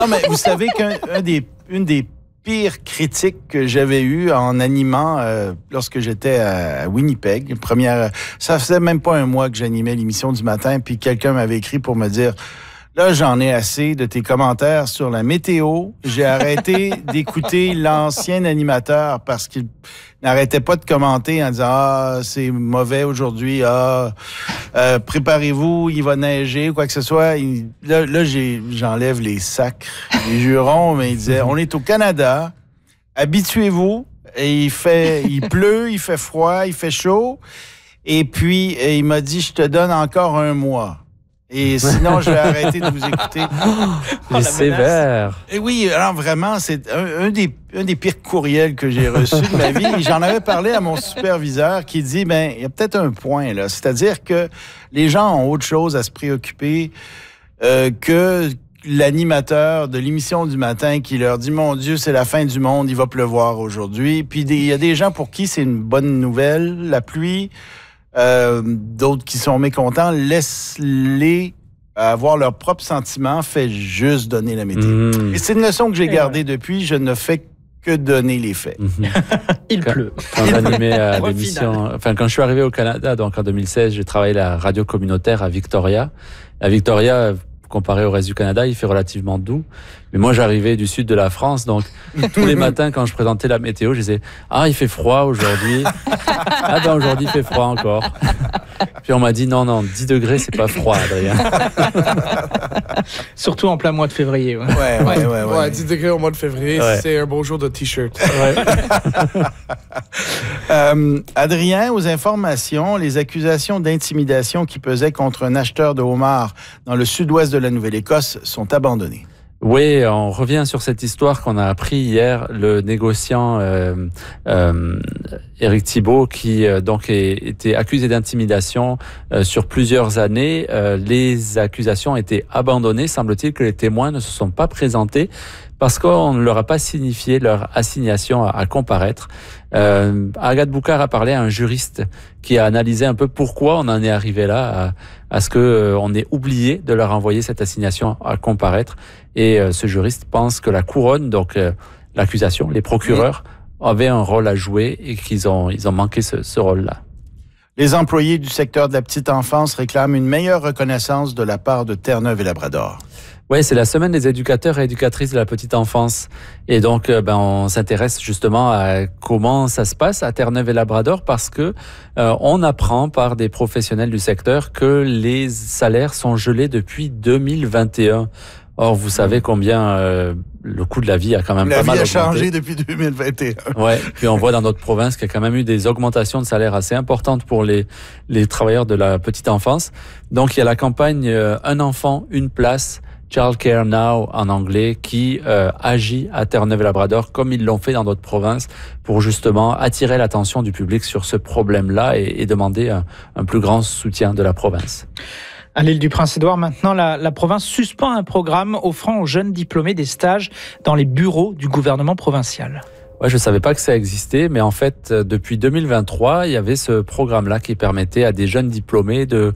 Non, mais vous savez qu'une des pires critiques que j'avais eues en animant lorsque j'étais à Winnipeg, ça faisait même pas un mois que j'animais l'émission du matin, puis quelqu'un m'avait écrit pour me dire... Là, j'en ai assez de tes commentaires sur la météo. J'ai arrêté d'écouter l'ancien animateur parce qu'il n'arrêtait pas de commenter en disant « Ah, c'est mauvais aujourd'hui. Ah, préparez-vous, il va neiger ou quoi que ce soit. » Là, j'enlève les sacres, les jurons, mais il disait « On est au Canada. Habituez-vous. » Et il pleut, il fait froid, il fait chaud. Et puis, il m'a dit « Je te donne encore un mois. » Et sinon, je vais arrêter de vous écouter. C'est sévère. Et oui, alors vraiment, c'est un des pires courriels que j'ai reçus de ma vie. J'en avais parlé à mon superviseur qui dit, il y a peut-être un point, là. C'est-à-dire que les gens ont autre chose à se préoccuper que l'animateur de l'émission du matin qui leur dit, mon Dieu, c'est la fin du monde, il va pleuvoir aujourd'hui. Puis il y a des gens pour qui c'est une bonne nouvelle, la pluie. D'autres qui sont mécontents, laisse-les avoir leurs propres sentiments, fait juste donner la météo. Et c'est une leçon que j'ai gardée depuis, je ne fais que donner les faits. Il pleut. Quand j'animais l'émission, quand je suis arrivé au Canada, donc en 2016, j'ai travaillé à la radio communautaire à Victoria. À Victoria, comparé au reste du Canada, il fait relativement doux. Mais moi, j'arrivais du sud de la France, donc tous les matins, quand je présentais la météo, je disais « Ah, il fait froid aujourd'hui. Ah ben aujourd'hui, il fait froid encore. » Puis on m'a dit « Non, 10 degrés, c'est pas froid, Adrien. » Surtout en plein mois de février. Ouais, 10 degrés au mois de février, c'est un beau jour de T-shirt. Adrien, aux informations, les accusations d'intimidation qui pesaient contre un acheteur de homards dans le sud-ouest de la Nouvelle-Écosse sont abandonnées. Oui, on revient sur cette histoire qu'on a appris hier, le négociant Éric Thibault qui donc était accusé d'intimidation sur plusieurs années. Les accusations ont été abandonnées, semble-t-il que les témoins ne se sont pas présentés parce qu'on ne leur a pas signifié leur assignation à comparaître. Agathe Boucard a parlé à un juriste qui a analysé un peu pourquoi on en est arrivé là, à ce que on ait oublié de leur envoyer cette assignation à comparaître. Et ce juriste pense que la couronne, donc l'accusation, les procureurs, avaient un rôle à jouer et qu'ils ont manqué ce rôle-là. Les employés du secteur de la petite enfance réclament une meilleure reconnaissance de la part de Terre-Neuve-et-Labrador. Oui, c'est la semaine des éducateurs et éducatrices de la petite enfance. Et donc, on s'intéresse justement à comment ça se passe à Terre-Neuve-et-Labrador parce que on apprend par des professionnels du secteur que les salaires sont gelés depuis 2021. Or, vous savez combien le coût de la vie a quand même pas mal augmenté. La vie a changé depuis 2021. Ouais. Puis on voit dans notre province qu'il y a quand même eu des augmentations de salaire assez importantes pour les travailleurs de la petite enfance. Donc, il y a la campagne Un enfant, une place, Child Care Now en anglais, qui agit à Terre-Neuve-et-Labrador comme ils l'ont fait dans d'autres provinces pour justement attirer l'attention du public sur ce problème-là et demander un plus grand soutien de la province. À l'île du Prince-Édouard, maintenant, la province suspend un programme offrant aux jeunes diplômés des stages dans les bureaux du gouvernement provincial. Ouais, je savais pas que ça existait, mais en fait, depuis 2023, il y avait ce programme-là qui permettait à des jeunes diplômés de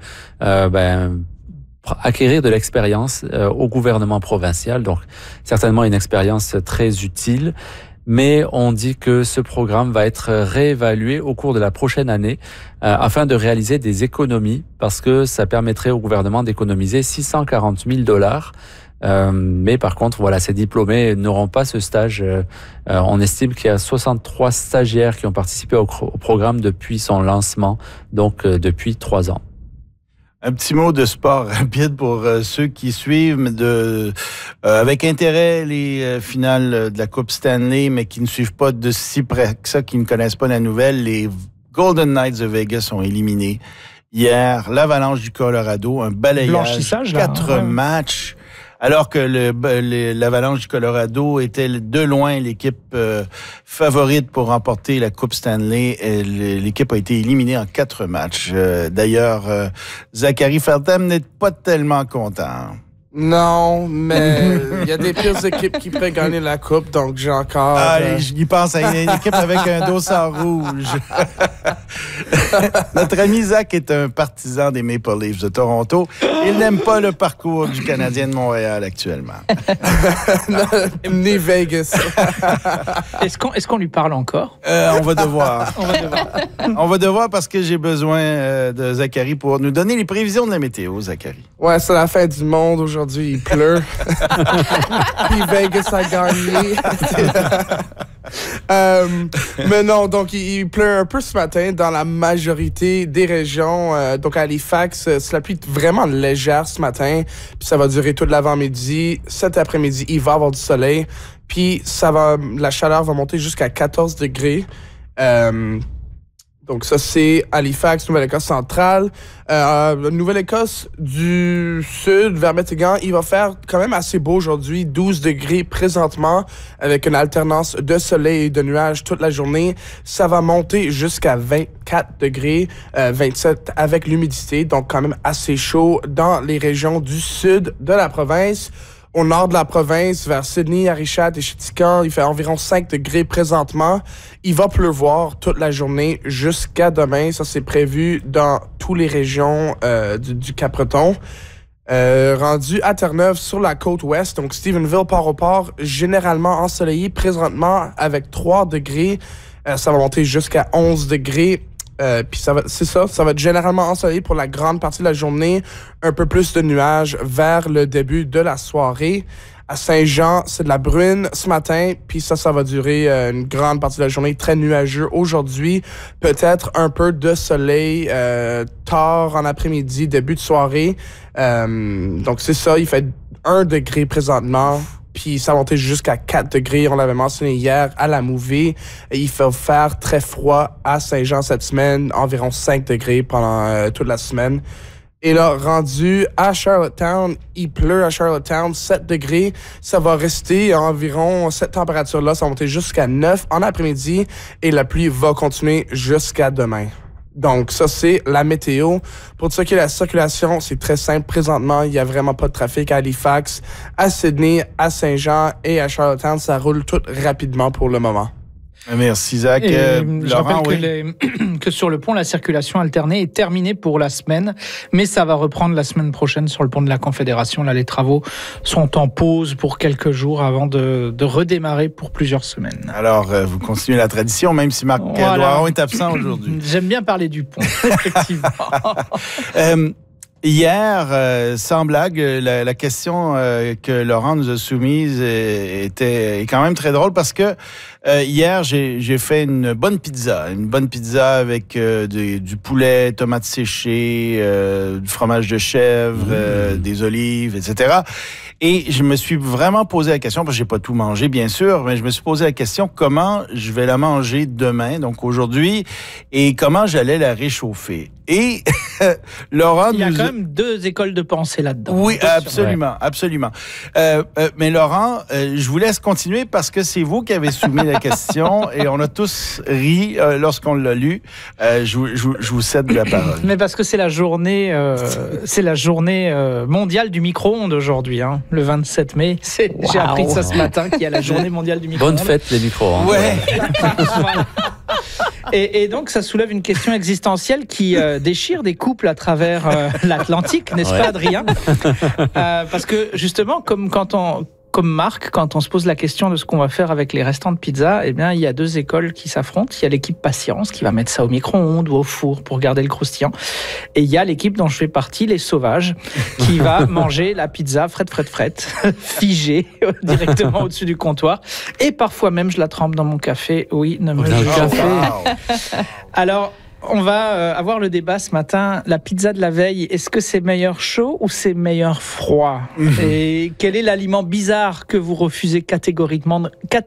acquérir de l'expérience au gouvernement provincial. Donc, certainement une expérience très utile. Mais on dit que ce programme va être réévalué au cours de la prochaine année afin de réaliser des économies parce que ça permettrait au gouvernement d'économiser 640 000 $. Mais par contre, voilà, ces diplômés n'auront pas ce stage. On estime qu'il y a 63 stagiaires qui ont participé au programme depuis son lancement, donc depuis 3 ans. Un petit mot de sport rapide pour ceux qui suivent avec intérêt les finales de la Coupe Stanley, mais qui ne suivent pas de si près que ça, qui ne connaissent pas la nouvelle. Les Golden Knights de Vegas ont éliminé hier l'Avalanche du Colorado, un balayage, 4 matchs. Alors que l'Avalanche du Colorado était de loin l'équipe favorite pour remporter la Coupe Stanley, l'équipe a été éliminée en 4 matchs. D'ailleurs, Zachary Feltham n'est pas tellement content. Non, mais il y a des pires équipes qui pourraient gagner la Coupe, donc j'ai encore... Je pense à une équipe avec un dossard rouge. Notre ami Zach est un partisan des Maple Leafs de Toronto. Il n'aime pas le parcours du Canadien de Montréal actuellement. Ni Vegas. Est-ce qu'on lui parle encore? On va devoir. On va devoir. On va devoir parce que j'ai besoin de Zachary pour nous donner les prévisions de la météo, Zachary. Ouais, c'est la fin du monde aujourd'hui. Il pleut. Puis Vegas a gagné. Mais non, donc il pleut un peu ce matin dans la majorité des régions. Donc à Halifax, c'est la pluie vraiment légère ce matin. Puis ça va durer tout l'avant-midi. Cet après-midi, il va y avoir du soleil. Puis la chaleur va monter jusqu'à 14 degrés. Donc ça, c'est Halifax, Nouvelle-Écosse centrale. Nouvelle-Écosse du sud, vers Métégan, il va faire quand même assez beau aujourd'hui, 12 degrés présentement, avec une alternance de soleil et de nuages toute la journée. Ça va monter jusqu'à 24 degrés, 27 avec l'humidité, donc quand même assez chaud dans les régions du sud de la province. Au nord de la province, vers Sydney, Arichat et Chitikan, il fait environ 5 degrés présentement. Il va pleuvoir toute la journée jusqu'à demain. Ça, c'est prévu dans toutes les régions du Cap-Breton. Rendu à Terre-Neuve, sur la côte ouest, donc Stephenville, Port-au-Port, généralement ensoleillé présentement avec 3 degrés. Ça va monter jusqu'à 11 degrés. Puis ça va être généralement ensoleillé pour la grande partie de la journée, un peu plus de nuages vers le début de la soirée. À Saint-Jean, c'est de la bruine ce matin, puis ça va durer une grande partie de la journée, très nuageux aujourd'hui. Peut-être un peu de soleil tard en après-midi, début de soirée. Donc c'est ça, il fait 1 degré présentement. Puis ça va monter jusqu'à 4 degrés. On l'avait mentionné hier à la Mouvée. Il fait faire très froid à Saint-Jean cette semaine, environ 5 degrés pendant toute la semaine. Et là, rendu à Charlottetown, il pleut à Charlottetown, 7 degrés. Ça va rester environ cette température-là. Ça va monter jusqu'à 9 en après-midi. Et la pluie va continuer jusqu'à demain. Donc, ça, c'est la météo. Pour ce qui est de la circulation, c'est très simple. Présentement, il n'y a vraiment pas de trafic à Halifax, à Sydney, à Saint-Jean et à Charlottetown. Ça roule tout rapidement pour le moment. Merci, Zach. Je Laurent, rappelle que sur le pont, la circulation alternée est terminée pour la semaine, mais ça va reprendre la semaine prochaine sur le pont de la Confédération. Là, les travaux sont en pause pour quelques jours avant de redémarrer pour plusieurs semaines. Alors, vous continuez la tradition, même si Marc Doiron est absent aujourd'hui. J'aime bien parler du pont, effectivement. Hier, sans blague, la question que Laurent nous a soumise est quand même très drôle parce que hier, j'ai fait une bonne pizza avec du poulet, tomates séchées, du fromage de chèvre, des olives, etc. Et je me suis vraiment posé la question, parce que j'ai pas tout mangé, bien sûr, mais je me suis posé la question comment je vais la manger demain, donc aujourd'hui, et comment j'allais la réchauffer. Et Laurent Il y a quand même 2 écoles de pensée là-dedans. Oui, absolument, absolument. Mais Laurent, je vous laisse continuer parce que c'est vous qui avez soumis la question et on a tous ri lorsqu'on l'a lu. Je vous cède la parole. Mais parce que c'est la journée, mondiale du micro-ondes aujourd'hui, hein, le 27 mai. J'ai appris ça ce matin qu'il y a la journée mondiale du micro-ondes. Bonne fête les micro-ondes. Ouais. Voilà. Et donc, ça soulève une question existentielle qui déchire des couples à travers l'Atlantique, n'est-ce pas, Adrien? Parce que, justement, comme Marc, quand on se pose la question de ce qu'on va faire avec les restants de pizza, eh bien, il y a 2 écoles qui s'affrontent. Il y a l'équipe patience qui va mettre ça au micro-ondes ou au four pour garder le croustillant. Et il y a l'équipe dont je fais partie, les sauvages, qui va manger la pizza frette, figée directement au-dessus du comptoir. Et parfois même, je la trempe dans mon café. Oui, ne me jugez pas. Alors, on va avoir le débat ce matin. La pizza de la veille, est-ce que c'est meilleur chaud ou c'est meilleur froid? Et quel est l'aliment bizarre que vous refusez catégoriquement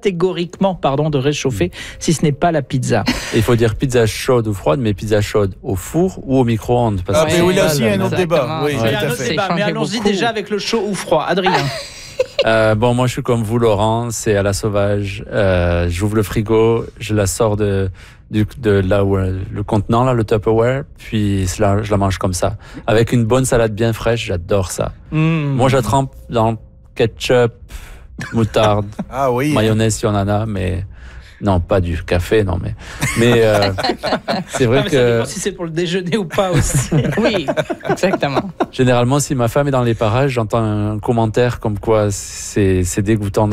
de réchauffer si ce n'est pas la pizza? Il faut dire pizza chaude ou froide, mais pizza chaude au four ou au micro-ondes. Mais oui, là aussi, il y a un autre débat. Oui, il y a un autre débat, mais allons-y déjà avec le chaud ou froid. Adrien. Bon, moi, je suis comme vous, Laurent. C'est à la sauvage. J'ouvre le frigo, je la sors de là où le contenant, là, le Tupperware, puis je la mange comme ça. Avec une bonne salade bien fraîche, j'adore ça. Moi, je la trempe dans ketchup, moutarde, mayonnaise si on en a, mais Non, pas du café, non, mais c'est vrai mais que ça dépend si c'est pour le déjeuner ou pas aussi. Oui, exactement. généralement, si ma femme est dans les parages, j'entends un commentaire comme quoi c'est dégoûtant